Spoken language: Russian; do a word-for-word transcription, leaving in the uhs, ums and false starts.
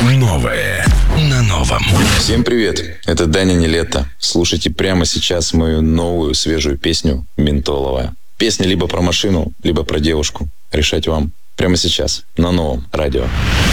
Новое на новом. Всем привет, это Даня Нилетто. Слушайте прямо сейчас мою новую свежую песню «Ментоловая». Песня либо про машину, либо про девушку. Решать вам. Прямо сейчас, на новом радио.